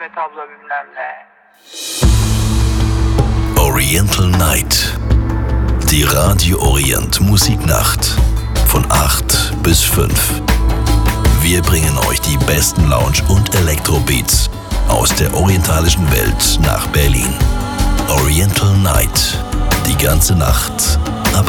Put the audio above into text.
Ahmet abla bilmem ne. Oriental Night. Die Radio Orient Musiknacht von 8 bis 5. Wir bringen euch die besten Lounge- und Elektrobeats aus der orientalischen Welt nach Berlin. Oriental Night. Die ganze Nacht